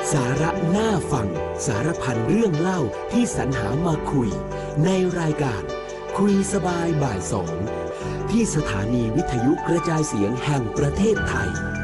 สาระน่าฟังสารพันเรื่องเล่าที่สรรหามาคุยในรายการคุยสบายบ่ายสองที่สถานีวิทยุกระจายเสียงแห่งประเทศไทย